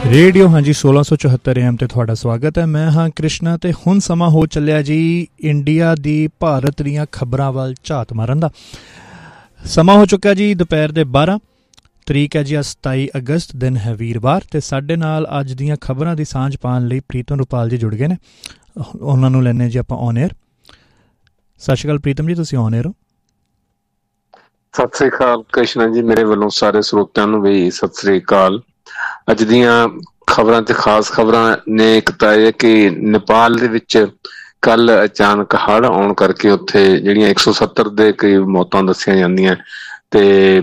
Radio ਹਾਂਜੀ 1674 AM ਤੇ ਤੁਹਾਡਾ ਸਵਾਗਤ ਹੈ। ਮੈਂ ਹਾਂ ਕ੍ਰਿਸ਼ਨਾ ਤੇ ਹੁਣ ਸਮਾਂ ਹੋ ਚੱਲਿਆ ਜੀ ਇੰਡੀਆ ਦੀ ਭਾਰਤ ਦੀਆਂ ਖਬਰਾਂ ਵੱਲ ਝਾਤ ਮਾਰਨ ਦਾ। ਸਮਾਂ ਹੋ ਚੁੱਕਾ ਜੀ ਦੁਪਹਿਰ ਦੇ 12 ਤਰੀਕ ਹੈ ਜੀ 27 ਅਗਸਤ, ਦਿਨ ਹੈ ਵੀਰਵਾਰ, ਤੇ ਸਾਡੇ ਨਾਲ ਅੱਜ ਦੀਆਂ ਖਬਰਾਂ ਦੀ ਸਾਂਝ ਪਾਉਣ ਲਈ ਪ੍ਰੀਤਮ ਰੁਪਾਲ ਜੀ ਜੁੜ ਗਏ ਨੇ। ਉਹਨਾਂ ਨੂੰ ਲੈਂਦੇ ਜੀ ਆਪਾਂ ਔਨ ਏਅਰ। ਸਤਿ ਸ਼੍ਰੀ ਅਕਾਲ ਪ੍ਰੀਤਮ ਜੀ, ਤੁਸੀਂ ਔਨ ਏਅਰ ਹੋ। ਸਤਿ ਸ੍ਰੀ ਅਕਾਲ ਕ੍ਰਿਸ਼ਨਾ ਜੀ, ਮੇਰੇ ਵੱਲੋਂ ਸਾਰੇ ਸਰੋਤਿਆਂ ਨੂੰ ਵੀ ਸਤਿ ਸ੍ਰੀ ਅਕਾਲ। ਅੱਜ ਦੀਆਂ ਖਬਰਾਂ ਤੇ ਖਾਸ ਖਬਰਾਂ ਨੇ, ਇੱਕ ਤਾਂ ਇਹ ਕਿ ਨੇਪਾਲ ਦੇ ਵਿੱਚ ਕੱਲ ਅਚਾਨਕ ਹੜ੍ਹ ਆਉਣ ਕਰਕੇ ਉੱਥੇ ਜਿਹੜੀਆਂ 170 ਦੇ ਕਰੀਬ ਮੌਤਾਂ ਦੱਸੀਆਂ ਜਾਂਦੀਆਂ ਤੇ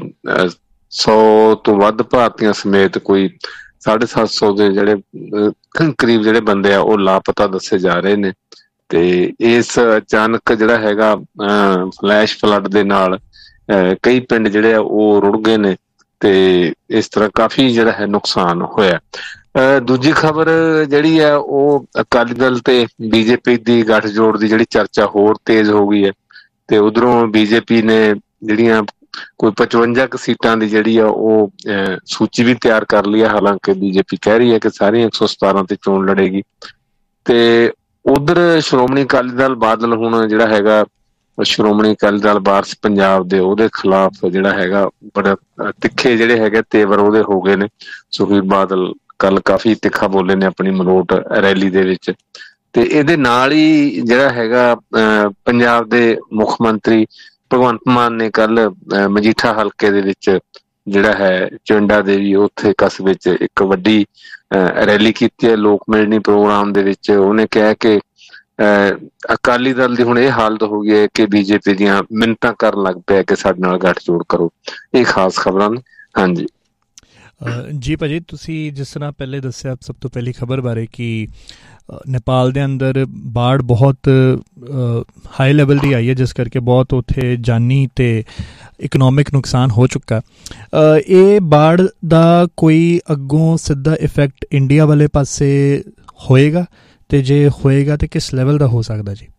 100 ਤੋਂ ਵੱਧ ਭਾਰਤੀਆਂ ਸਮੇਤ ਕੋਈ 750 ਦੇ ਜਿਹੜੇ ਕਰੀਬ ਜਿਹੜੇ ਬੰਦੇ ਆ ਉਹ ਲਾਪਤਾ ਦੱਸੇ ਜਾ ਰਹੇ ਨੇ। ਤੇ ਇਸ ਅਚਾਨਕ ਜਿਹੜਾ ਹੈਗਾ ਫਲੈਸ਼ ਫਲੱਡ ਦੇ ਨਾਲ ਕਈ ਪਿੰਡ ਜਿਹੜੇ ਆ ਉਹ ਰੁੜ ਗਏ ਨੇ ਤੇ ਇਸ ਤਰ੍ਹਾਂ ਕਾਫੀ ਜਿਹੜਾ ਹੈ ਨੁਕਸਾਨ ਹੋਇਆ। ਦੂਜੀ ਖਬਰ ਜਿਹੜੀ ਹੈ ਉਹ ਅਕਾਲੀ ਦਲ ਤੇ ਬੀਜੇਪੀ ਦੀ ਗੱਠਜੋੜ ਦੀ ਜਿਹੜੀ ਚਰਚਾ ਹੋਰ ਤੇਜ਼ ਹੋ ਗਈ ਹੈ ਤੇ ਉਧਰੋਂ ਬੀਜੇਪੀ ਨੇ ਜਿਹੜੀਆਂ ਕੋਈ 55 ਕੁ ਸੀਟਾਂ ਦੀ ਜਿਹੜੀ ਆ ਉਹ ਸੂਚੀ ਵੀ ਤਿਆਰ ਕਰ ਲਈ ਹੈ। ਹਾਲਾਂਕਿ ਬੀਜੇਪੀ ਕਹਿ ਰਹੀ ਹੈ ਕਿ ਸਾਰੀਆਂ 117 ਤੇ ਚੋਣ ਲੜੇਗੀ। ਤੇ ਉਧਰ ਸ਼੍ਰੋਮਣੀ ਅਕਾਲੀ ਦਲ ਬਾਦਲ ਹੁਣ ਜਿਹੜਾ ਹੈਗਾ ਸ਼੍ਰੋਮਣੀ ਅਕਾਲੀ ਦਲ ਵਾਰਸ ਪੰਜਾਬ ਦੇ, ਉਹਦੇ ਖਿਲਾਫ ਜਿਹੜਾ ਹੈਗਾ ਬੜਾ ਤਿੱਖੇ ਜਿਹੜੇ ਹੈਗੇ ਤੇਵਰ ਉਹਦੇ ਹੋ ਗਏ ਨੇ। ਸੁਖਬੀਰ ਬਾਦਲ ਕੱਲ ਕਾਫੀ ਤਿੱਖਾ ਬੋਲੇ ਨੇ ਆਪਣੀ ਮਲੋਟ ਰੈਲੀ ਦੇ ਵਿੱਚ। ਤੇ ਇਹਦੇ ਨਾਲ ਹੀ ਜਿਹੜਾ ਹੈਗਾ ਪੰਜਾਬ ਦੇ ਮੁੱਖ ਮੰਤਰੀ ਭਗਵੰਤ ਮਾਨ ਨੇ ਕੱਲ ਮਜੀਠਾ ਹਲਕੇ ਦੇ ਵਿੱਚ ਜਿਹੜਾ ਹੈ ਚਿੰਡਾ ਦੇਵੀ ਉੱਥੇ ਕਸਬੇ 'ਚ ਇੱਕ ਵੱਡੀ ਰੈਲੀ ਕੀਤੀ ਹੈ ਲੋਕ ਮਿਲਣੀ ਪ੍ਰੋਗਰਾਮ ਦੇ ਵਿੱਚ। ਉਹਨੇ ਕਿਹਾ ਕਿ ਅਕਾਲੀ ਦਲ ਦੀ ਹੁਣ ਇਹ ਹਾਲਤ ਹੋ ਗਈ ਹੈ ਕਿ ਬੀਜੇਪੀ ਦੀਆਂ ਮਿੰਨਤਾਂ ਕਰਨ ਲੱਗ ਪਿਆ ਕਿ ਸਾਡੇ ਨਾਲ ਗੱਠਜੋੜ ਕਰੋ। ਇਹ ਖਾਸ ਖਬਰਾਂ ਨੇ। ਹਾਂਜੀ ਜੀ ਭਾਜੀ, ਤੁਸੀਂ ਜਿਸ ਤਰ੍ਹਾਂ ਪਹਿਲੇ ਦੱਸਿਆ ਸਭ ਤੋਂ ਪਹਿਲੀ ਖਬਰ ਬਾਰੇ ਕਿ ਨੇਪਾਲ ਦੇ ਅੰਦਰ ਬਾੜ ਬਹੁਤ ਹਾਈ ਲੈਵਲ ਦੀ ਆਈ ਹੈ, ਜਿਸ ਕਰਕੇ ਬਹੁਤ ਉੱਥੇ ਜਾਨੀ ਤੇ ਇਕਨੋਮਿਕ ਨੁਕਸਾਨ ਹੋ ਚੁੱਕਾ। ਇਹ ਬਾੜ ਦਾ ਕੋਈ ਅੱਗੋਂ ਸਿੱਧਾ ਇਫੈਕਟ ਇੰਡੀਆ ਵਾਲੇ ਪਾਸੇ ਹੋਏਗਾ ਤੇ ਜੇ ਹੋਏਗਾ ਤੇ ਕਿਸ ਲੈਵਲ ਦਾ ਹੋ ਸਕਦਾ ਜੀ?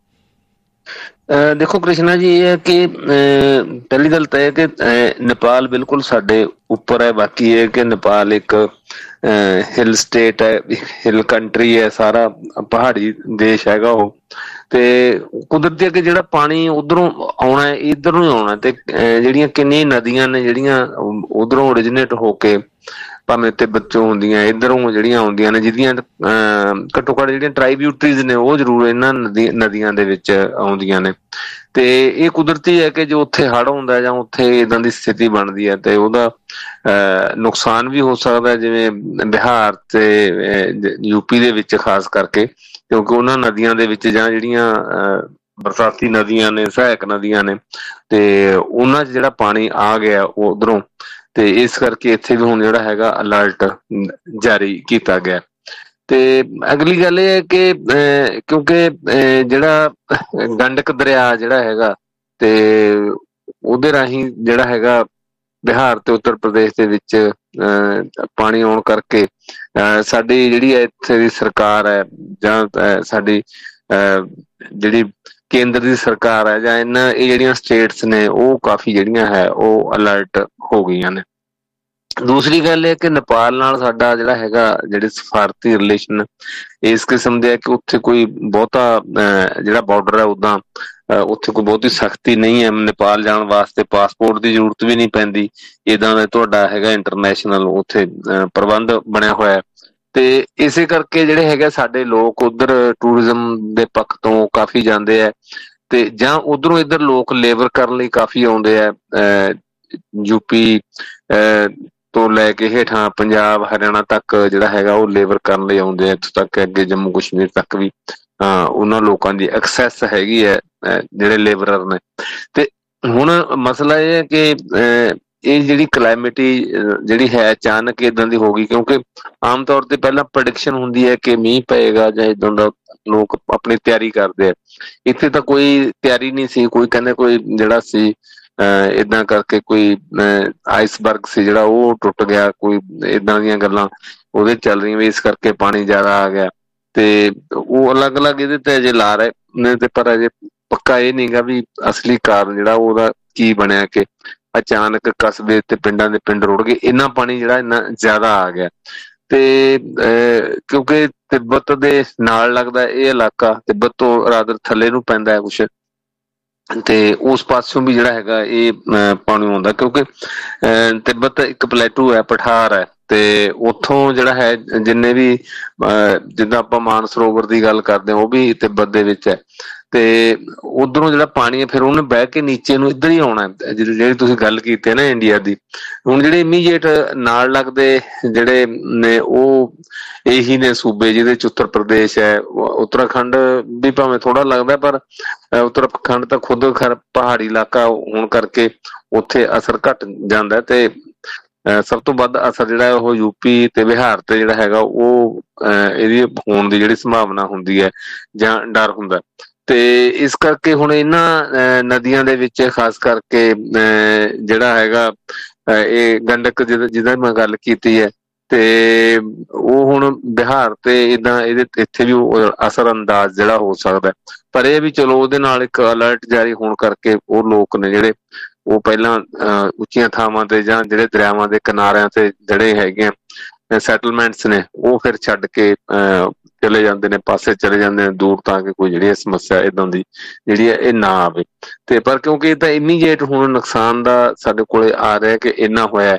ਦੇਖੋ ਕ੍ਰਿਸ਼ਨਾ ਜੀ, ਇਹ ਹੈ ਕਿ ਪਹਿਲੀ ਗੱਲ ਤਾਂ ਇਹ ਕਿ ਨੇਪਾਲ ਬਿਲਕੁਲ ਸਾਡੇ ਉੱਪਰ ਹੈ। ਬਾਕੀ ਇਹ ਕਿ ਨੇਪਾਲ ਇੱਕ ਹਿਲ ਸਟੇਟ ਹੈ, ਹਿਲ ਕੰਟਰੀ ਹੈ, ਸਾਰਾ ਪਹਾੜੀ ਦੇਸ਼ ਹੈਗਾ ਉਹ। ਤੇ ਕੁਦਰਤੀ ਹੈ ਕਿ ਜਿਹੜਾ ਪਾਣੀ ਉੱਧਰੋਂ ਆਉਣਾ ਹੈ ਇੱਧਰ ਨੂੰ ਆਉਣਾ ਤੇ ਜਿਹੜੀਆਂ ਕਿੰਨੀਆਂ ਨਦੀਆਂ ਨੇ ਜਿਹੜੀਆਂ ਉੱਧਰੋਂ ਓਰੀਜਨੇਟ ਹੋ ਕੇ ਭਾਵੇਂ ਤਿੱਬਤ ਹੁੰਦੀਆਂ ਇੱਧਰੋਂ ਜਿਹੜੀਆਂ ਆਉਂਦੀਆਂ ਨੇ, ਜਿਹਦੀਆਂ ਘੱਟੋ ਘੱਟ ਜਿਹੜੀਆਂ ਟਰਾਈਬਿਊਟਰੀਜ਼ ਨੇ ਉਹ ਜ਼ਰੂਰ ਇਹਨਾਂ ਨਦੀਆਂ ਦੇ ਵਿੱਚ ਆਉਂਦੀਆਂ ਨੇ। ਤੇ ਇਹ ਕੁਦਰਤੀ ਹੈ ਕਿ ਜੋ ਉੱਥੇ ਹੜ੍ਹ ਹੁੰਦਾ ਜਾਂ ਉੱਥੇ ਇੱਦਾਂ ਦੀ ਸਥਿਤੀ ਬਣਦੀ ਹੈ ਤੇ ਉਹਦਾ ਨੁਕਸਾਨ ਵੀ ਹੋ ਸਕਦਾ, ਜਿਵੇਂ ਬਿਹਾਰ ਤੇ ਯੂਪੀ ਦੇ ਵਿੱਚ ਖਾਸ ਕਰਕੇ, ਕਿਉਂਕਿ ਉਹਨਾਂ ਨਦੀਆਂ ਦੇ ਵਿੱਚ ਜਾਂ ਜਿਹੜੀਆਂ ਬਰਸਾਤੀ ਨਦੀਆਂ ਨੇ, ਸਹਾਇਕ ਨਦੀਆਂ ਨੇ, ਤੇ ਉਹਨਾਂ 'ਚ ਜਿਹੜਾ ਪਾਣੀ ਆ ਗਿਆ ਉੱਧਰੋਂ, ਤੇ ਇਸ ਕਰਕੇ ਇੱਥੇ ਵੀ ਹੁਣ ਜਿਹੜਾ ਹੈਗਾ ਅਲਰਟ ਜਾਰੀ ਕੀਤਾ ਗਿਆ। ਤੇ ਅਗਲੀ ਗੱਲ ਇਹ ਹੈ ਕਿ ਕਿਉਂਕਿ ਜਿਹੜਾ ਗੰਡਕ ਦਰਿਆ ਜਿਹੜਾ ਹੈਗਾ ਤੇ ਉਹਦੇ ਰਾਹੀਂ ਜਿਹੜਾ ਹੈਗਾ ਬਿਹਾਰ ਤੇ ਉੱਤਰ ਪ੍ਰਦੇਸ਼ ਦੇ ਵਿੱਚ ਪਾਣੀ ਆਉਣ ਕਰਕੇ ਸਾਡੀ ਜਿਹੜੀ ਇੱਥੇ ਦੀ ਸਰਕਾਰ ਹੈ ਜਾਂ ਸਾਡੀ ਜਿਹੜੀ ਕੇਂਦਰ ਦੀ ਸਰਕਾਰ ਹੈ ਜਾਂ ਇਹ ਜਿਹੜੀਆਂ ਸਟੇਟਸ ਨੇ ਉਹ ਕਾਫੀ ਜਿਹੜੀਆਂ ਹੈ ਉਹ ਅਲਰਟ ਹੋ ਗਈਆਂ ਨੇ। ਦੂਸਰੀ ਗੱਲ ਇਹ ਕਿ ਨੇਪਾਲ ਨਾਲ ਸਾਡਾ ਜਿਹੜਾ ਹੈਗਾ ਜਿਹੜੇ ਸਫਾਰਤੀ ਰਿਲੇਸ਼ਨ ਇਸ ਕਿਸਮ ਦੇ ਹੈ ਕਿ ਉੱਥੇ ਕੋਈ ਬਹੁਤਾ ਜਿਹੜਾ ਬਾਰਡਰ ਹੈ ਉੱਦਾਂ ਉੱਥੇ ਕੋਈ ਬਹੁਤੀ ਸਖਤੀ ਨਹੀਂ ਹੈ। ਨੇਪਾਲ ਜਾਣ ਵਾਸਤੇ ਪਾਸਪੋਰਟ ਦੀ ਜ਼ਰੂਰਤ ਵੀ ਨਹੀਂ ਪੈਂਦੀ, ਇੱਦਾਂ ਦਾ ਤੁਹਾਡਾ ਹੈਗਾ ਇੰਟਰਨੈਸ਼ਨਲ ਉੱਥੇ ਪ੍ਰਬੰਧ ਬਣਿਆ ਹੋਇਆ। ਤੇ ਇਸੇ ਕਰਕੇ ਜਿਹੜੇ ਹੈਗੇ ਸਾਡੇ ਲੋਕ ਉੱਧਰ ਟੂਰਿਜ਼ਮ ਦੇ ਪੱਖ ਤੋਂ ਕਾਫੀ ਜਾਂਦੇ ਹੈ ਤੇ ਜਾਂ ਉੱਧਰੋਂ ਇੱਧਰ ਲੋਕ ਲੇਬਰ ਕਰਨ ਲਈ ਕਾਫੀ ਆਉਂਦੇ ਹੈ। ਯੂਪੀ ਤੋਂ ਲੈ ਕੇ ਹੇਠਾਂ ਪੰਜਾਬ ਹਰਿਆਣਾ ਤੱਕ ਜਿਹੜਾ ਹੈਗਾ ਉਹ ਲੇਬਰ ਕਰਨ ਲਈ ਆਉਂਦੇ ਆ, ਇੱਥੋਂ ਤੱਕ ਅੱਗੇ ਜੰਮੂ ਕਸ਼ਮੀਰ ਤੱਕ ਵੀ ਉਹਨਾਂ ਲੋਕਾਂ ਦੀ ਐਕਸੈਸ ਹੈਗੀ ਹੈ ਜਿਹੜੇ ਲੇਬਰਰ ਨੇ। ਤੇ ਹੁਣ ਮਸਲਾ ਇਹ ਹੈ ਕਿ ਇਹ ਜਿਹੜੀ ਕਲਾਈਮੇਟੀ ਜਿਹੜੀ ਹੈ ਅਚਾਨਕ ਇੱਦਾਂ ਦੀ ਹੋ ਗਈ, ਕਿਉਂਕਿ ਆਮ ਤੌਰ ਤੇ ਪਹਿਲਾਂ ਪ੍ਰੈਡਿਕਸ਼ਨ ਹੁੰਦੀ ਹੈ ਕਿ ਮੀਂਹ ਪਏਗਾ ਜਾਂ ਇੱਦਾਂ ਦਾ, ਲੋਕ ਆਪਣੀ ਤਿਆਰੀ ਕਰਦੇ ਆ। ਇੱਥੇ ਤਾਂ ਕੋਈ ਤਿਆਰੀ ਨਹੀਂ ਸੀ, ਕੋਈ ਕਹਿੰਦੇ ਕੋਈ ਜਿਹੜਾ ਸੀ ਏਦਾਂ ਕਰਕੇ ਕੋਈ ਆਈਸਬਰਗ ਸੀ ਜਿਹੜਾ ਉਹ ਟੁੱਟ ਗਿਆ, ਕੋਈ ਏਦਾਂ ਦੀਆਂ ਗੱਲਾਂ ਉਹਦੇ ਚੱਲ ਰਹੀਆਂ ਵੀ ਇਸ ਕਰਕੇ ਪਾਣੀ ਜ਼ਿਆਦਾ ਆ ਗਿਆ। ਤੇ ਉਹ ਅਲੱਗ ਅਲੱਗ ਇਹਦੇ ਤੇ ਅਜੇ ਲਾ ਰਹੇ ਨੇ ਤੇ ਪਰ ਅਜੇ ਪੱਕਾ ਇਹ ਨੀ ਗਾ ਵੀ ਅਸਲੀ ਕਾਰਨ ਜਿਹੜਾ ਉਹਦਾ ਕੀ ਬਣਿਆ ਕਿ ਅਚਾਨਕ ਕਸਬੇ ਤੇ ਪਿੰਡਾਂ ਦੇ ਪਿੰਡ ਰੁੜ ਗਏ, ਇੰਨਾ ਪਾਣੀ ਜਿਹੜਾ ਇੰਨਾ ਜ਼ਿਆਦਾ ਆ ਗਿਆ। ਤੇ ਕਿਉਂਕਿ ਤਿੱਬਤ ਦੇ ਨਾਲ ਲੱਗਦਾ ਇਹ ਇਲਾਕਾ, ਤਿੱਬਤ ਤੋਂ ਰਾਦਰ ਥੱਲੇ ਨੂੰ ਪੈਂਦਾ ਹੈ ਕੁਛ, ਤੇ ਉਸ ਪਾਸਿਓਂ ਵੀ ਜਿਹੜਾ ਹੈਗਾ ਇਹ ਪਾਣੀ ਆਉਂਦਾ, ਕਿਉਂਕਿ ਤਿੱਬਤ ਇੱਕ ਪਲੇਟੂ ਹੈ, ਪਠਾਰ ਹੈ, ਤੇ ਉੱਥੋਂ ਜਿਹੜਾ ਹੈ ਜਿੰਨੇ ਵੀ ਜਿੱਦਾਂ ਆਪਾਂ ਮਾਨਸਰੋਵਰ ਦੀ ਗੱਲ ਕਰਦੇ ਹਾਂ ਉਹ ਵੀ ਤਿੱਬਤ ਦੇ ਵਿੱਚ ਹੈ, ਤੇ ਉਧਰੋਂ ਜਿਹੜਾ ਪਾਣੀ ਹੈ ਫਿਰ ਉਹਨੇ ਬਹਿ ਕੇ ਨੀਚੇ ਨੂੰ ਇੱਧਰ ਹੀ ਆਉਣਾ। ਜਿਹੜੀ ਤੁਸੀਂ ਗੱਲ ਕੀਤੀ ਹੈ ਨਾ ਇੰਡੀਆ ਦੀ, ਹੁਣ ਜਿਹੜੇ ਇਮੀਡੀਏਟ ਨਾਲ ਲੱਗਦੇ ਜਿਹੜੇ ਨੇ ਉਹ ਇਹੀ ਨੇ ਸੂਬੇ ਜਿਹਦੇ ਚ ਉੱਤਰ ਪ੍ਰਦੇਸ਼ ਹੈ, ਉੱਤਰਾਖੰਡ ਵੀ ਭਾਵੇਂ ਥੋੜਾ ਲੱਗਦਾ, ਪਰ ਉੱਤਰਾਖੰਡ ਤਾਂ ਖੁਦ ਪਹਾੜੀ ਇਲਾਕਾ ਹੋਣ ਕਰਕੇ ਉੱਥੇ ਅਸਰ ਘੱਟ ਜਾਂਦਾ, ਤੇ ਸਭ ਤੋਂ ਵੱਧ ਅਸਰ ਜਿਹੜਾ ਉਹ ਯੂਪੀ ਤੇ ਬਿਹਾਰ ਤੇ ਜਿਹੜਾ ਹੈਗਾ ਉਹ ਇਹਦੀ ਹੋਣ ਦੀ ਜਿਹੜੀ ਸੰਭਾਵਨਾ ਹੁੰਦੀ ਹੈ ਜਾਂ ਡਰ ਹੁੰਦਾ। ਤੇ ਇਸ ਕਰਕੇ ਹੁਣ ਇਹਨਾਂ ਨਦੀਆਂ ਦੇ ਵਿੱਚ ਖਾਸ ਕਰਕੇ ਜਿਹੜਾ ਹੈਗਾ ਇਹ ਗੰਡਕ ਜਿਹਦਾ ਮੈਂ ਗੱਲ ਕੀਤੀ ਹੈ, ਤੇ ਉਹ ਹੁਣ ਬਿਹਾਰ ਤੇ ਏਦਾਂ ਇਹਦੇ ਇੱਥੇ ਵੀ ਅਸਰ ਅੰਦਾਜ਼ ਜਿਹੜਾ ਹੋ ਸਕਦਾ, ਪਰ ਇਹ ਵੀ ਚਲੋ ਉਹਦੇ ਨਾਲ ਇੱਕ ਅਲਰਟ ਜਾਰੀ ਹੋਣ ਕਰਕੇ ਉਹ ਲੋਕ ਨੇ ਜਿਹੜੇ ਉਹ ਪਹਿਲਾਂ ਉੱਚੀਆਂ ਥਾਵਾਂ ਤੇ ਜਾਂ ਜਿਹੜੇ ਦਰਿਆਵਾਂ ਦੇ ਕਿਨਾਰਿਆਂ ਤੇ ਜਿਹੜੇ ਹੈਗੇ ਆ ਸੈਟਲਮੈਂਟਸ ਨੇ ਉਹ ਫਿਰ ਛੱਡ ਕੇ ਚਲੇ ਜਾਂਦੇ ਨੇ, ਪਾਸੇ ਚਲੇ ਜਾਂਦੇ ਨੇ ਦੂਰ, ਤਾਂ ਕਿ ਕੋਈ ਜਿਹੜੀ ਸਮੱਸਿਆ ਏਦਾਂ ਦੀ ਜਿਹੜੀ ਹੈ ਇਹ ਨਾ ਆਵੇ। ਤੇ ਪਰ ਕਿਉਂਕਿ ਇਹ ਤਾਂ ਇਮੀਡੀਏਟ ਹੁਣ ਨੁਕਸਾਨ ਦਾ ਸਾਡੇ ਕੋਲੇ ਆ ਰਿਹਾ ਕਿ ਇੰਨਾ ਹੋਇਆ,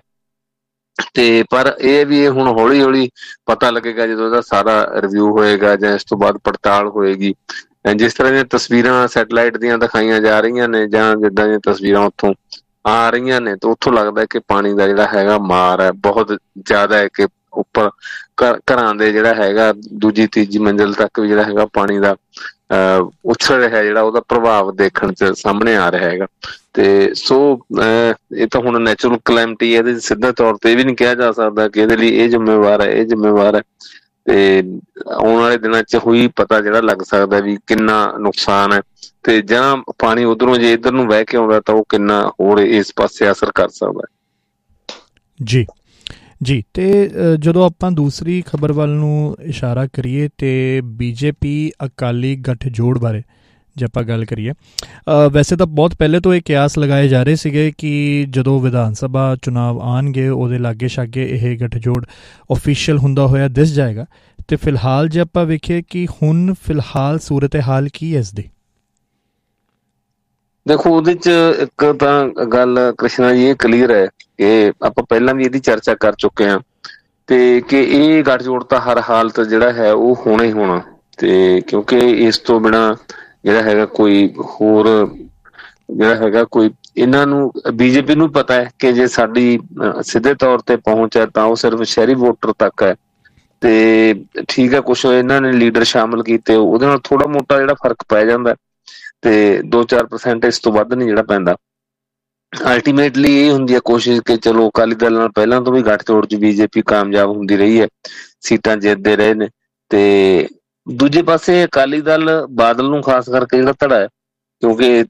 ਤੇ ਪਰ ਇਹ ਵੀ ਹੁਣ ਹੌਲੀ ਹੌਲੀ ਪਤਾ ਲੱਗੇਗਾ ਜਦੋਂ ਇਹਦਾ ਸਾਰਾ ਰਿਵਿਊ ਹੋਏਗਾ ਜਾਂ ਇਸ ਤੋਂ ਬਾਅਦ ਪੜਤਾਲ ਹੋਏਗੀ। ਜਿਸ ਤਰ੍ਹਾਂ ਦੀਆਂ ਤਸਵੀਰਾਂ ਸੈਟਲਾਈਟ ਦੀਆਂ ਦਿਖਾਈਆਂ ਜਾ ਰਹੀਆਂ ਨੇ ਜਾਂ ਜਿੱਦਾਂ ਦੀਆਂ ਤਸਵੀਰਾਂ ਉੱਥੋਂ ਆ ਰਹੀਆਂ ਨੇ, ਤਾਂ ਉੱਥੋਂ ਲੱਗਦਾ ਕਿ ਪਾਣੀ ਦਾ ਜਿਹੜਾ ਹੈਗਾ ਮਾਰ ਹੈ ਬਹੁਤ ਜ਼ਿਆਦਾ ਹੈ, ਕਿ ਉੱਪਰ ਘਰਾਂ ਦੇ ਜਿਹੜਾ ਹੈਗਾ ਦੂਜੀ ਤੀਜੀ ਮੰਜ਼ਿਲ ਤੱਕ ਵੀ ਜਿਹੜਾ ਹੈਗਾ ਪਾਣੀ ਦਾ ਉਛਲ ਰਿਹਾ, ਜਿਹੜਾ ਉਹਦਾ ਪ੍ਰਭਾਵ ਦੇਖਣ ਚ ਸਾਹਮਣੇ ਆ ਰਿਹਾ ਹੈਗਾ। ਤੇ ਸੋ ਇਹ ਤਾਂ ਹੁਣ ਨੈਚੁਰਲ ਕਲੈਮਿਟੀ, ਇਹਦੇ ਸਿੱਧੇ ਤੌਰ ਤੇ ਇਹ ਵੀ ਨਹੀਂ ਕਿਹਾ ਜਾ ਸਕਦਾ ਕਿ ਇਹਦੇ ਲਈ ਇਹ ਜ਼ਿੰਮੇਵਾਰ ਹੈ, ਇਹ ਜ਼ਿੰਮੇਵਾਰ ਹੈ, ਤੇ ਆਉਣ ਵਾਲੇ ਦਿਨਾਂ ਚ ਹੋਈ ਪਤਾ ਜਿਹੜਾ ਲੱਗ ਸਕਦਾ ਵੀ ਕਿੰਨਾ ਨੁਕਸਾਨ ਹੈ, ਤੇ ਜਾਂ ਪਾਣੀ ਉਧਰੋਂ ਜੇ ਇੱਧਰ ਨੂੰ ਵਹਿ ਕੇ ਆਉਂਦਾ ਤਾਂ ਉਹ ਕਿੰਨਾ ਹੋਰ ਇਸ ਪਾਸੇ ਅਸਰ ਕਰ ਸਕਦਾ ਹੈ। ਜੀ ਜੀ, ਤੇ ਜਦੋਂ ਆਪਾਂ ਦੂਸਰੀ ਖਬਰ ਵੱਲ ਨੂੰ ਇਸ਼ਾਰਾ ਕਰੀਏ ਤੇ ਬੀਜੇਪੀ ਅਕਾਲੀ ਗੱਠਜੋੜ ਬਾਰੇ ਜੇ ਆਪਾਂ ਗੱਲ ਕਰੀਏ, ਵੈਸੇ ਤਾਂ ਬਹੁਤ ਪਹਿਲੇ ਤੋਂ ਇਹ ਕਿਆਸ ਲਗਾਏ ਜਾ ਰਹੇ ਸੀਗੇ ਕਿ ਜਦੋਂ ਵਿਧਾਨ ਸਭਾ ਚੁਣਾਵ ਆਉਣਗੇ ਉਹਦੇ ਲਾਗੇ ਛਾਗੇ ਇਹ ਗੱਠਜੋੜ ਓਫੀਸ਼ੀਅਲ ਹੁੰਦਾ ਹੋਇਆ ਦਿਸ ਜਾਏਗਾ। ਤੇ ਫਿਲਹਾਲ ਜੇ ਆਪਾਂ ਵੇਖੀਏ ਕਿ ਹੁਣ ਫਿਲਹਾਲ ਸੂਰਤ ਹਾਲ ਕੀ ਹੈ ਇਸ ਦੀ? ਦੇਖੋ ਉਹਦੇ ਚ ਇੱਕ ਤਾਂ ਗੱਲ ਕ੍ਰਿਸ਼ਨਾ ਜੀ ਇਹ ਕਲੀਅਰ ਹੈ ਕਿ ਆਪਾਂ ਪਹਿਲਾਂ ਵੀ ਇਹਦੀ ਚਰਚਾ ਕਰ ਚੁੱਕੇ ਹਾਂ, ਤੇ ਕਿ ਇਹ ਗੱਠਜੋੜ ਤਾਂ ਹਰ ਹਾਲਤ ਜਿਹੜਾ ਹੈ ਉਹ ਹੋਣਾ ਹੀ ਹੋਣਾ, ਤੇ ਕਿਉਂਕਿ ਇਸ ਤੋਂ ਬਿਨਾਂ ਜਿਹੜਾ ਹੈਗਾ ਕੋਈ ਹੋਰ ਜਿਹੜਾ ਹੈਗਾ ਕੋਈ, ਇਹਨਾਂ ਨੂੰ ਬੀਜੇਪੀ ਨੂੰ ਪਤਾ ਹੈ ਕਿ ਜੇ ਸਾਡੀ ਸਿੱਧੇ ਤੌਰ ਤੇ ਪਹੁੰਚ ਹੈ ਤਾਂ ਉਹ ਸਿਰਫ ਸ਼ਹਿਰੀ ਵੋਟਰ ਤੱਕ ਹੈ, ਤੇ ਠੀਕ ਹੈ ਕੁਛ ਇਹਨਾਂ ਨੇ ਲੀਡਰ ਸ਼ਾਮਲ ਕੀਤੇ, ਉਹਦੇ ਨਾਲ ਥੋੜਾ ਮੋਟਾ ਜਿਹੜਾ ਫਰਕ ਪੈ ਜਾਂਦਾ, ਤੇ 2-4% ਇਸ ਤੋਂ ਵੱਧ ਨਹੀਂ ਜਿਹੜਾ ਪੈਂਦਾ। ਅਲਟੀਮੇਟਲੀ ਇਹ ਹੁੰਦੀ ਹੈ ਕੋਸ਼ਿਸ਼ ਕਿ ਚਲੋ ਅਕਾਲੀ ਦਲ ਨਾਲ ਪਹਿਲਾਂ ਤੋਂ ਵੀ ਗੱਠਜੋੜ ਚ ਬੀਜੇਪੀ ਕਾਮਯਾਬ ਹੁੰਦੀ ਰਹੀ ਹੈ, ਸੀਟਾਂ ਜਿੱਤਦੇ ਰਹੇ ਨੇ, ਤੇ ਦੂਜੇ ਪਾਸੇ ਅਕਾਲੀ ਦਲ ਬਾਦਲ ਨੂੰ ਖਾਸ ਕਰਕੇ ਜਿਹੜਾ ਧੜਾ ਹੈ, ਕਿਉਂਕਿ